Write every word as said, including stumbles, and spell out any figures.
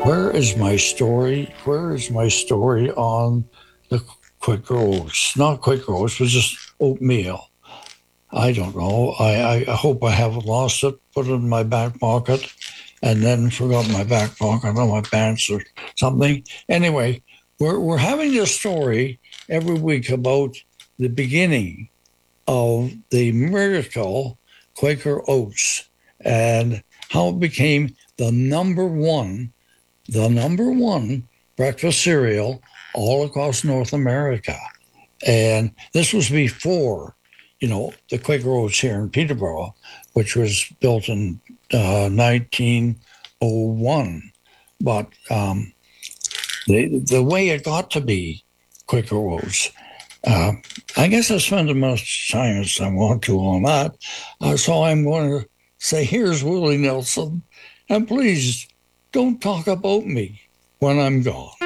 Where is my story? Where is my story on the Quaker Oats? Not Quaker Oats, but just oatmeal. I don't know. I, I hope I haven't lost it, put it in my back pocket, and then forgot my back pocket on my pants or something. Anyway, we're, we're having this story every week about the beginning of the miracle Quaker Oats and how it became the number one the number one breakfast cereal all across North America. And this was before, you know, the Quaker Oats here in Peterborough, which was built in uh, nineteen oh one. But um, the, the way it got to be Quaker Oats, uh, I guess I spent as much time as I want to on that. Uh, so I'm going to say, here's Willie Nelson, and please don't talk about me when I'm gone.